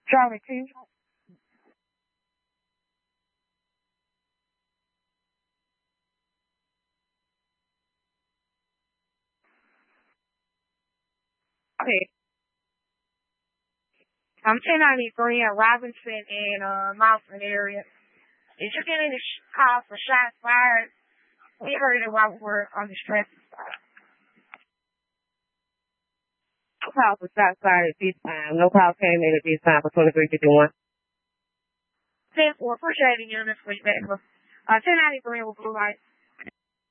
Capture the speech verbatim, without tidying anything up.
Charlie two. Okay. I'm ten ninety-three at Robinson and uh, Mountain area. Did you get any sh- calls for shots fired? We heard it while we were on the stretch. No call for shots fired at this time. No call came in at this time for twenty-three fifty-one. ten four, appreciate it, units, pushback. Uh, ten ninety-three with blue light.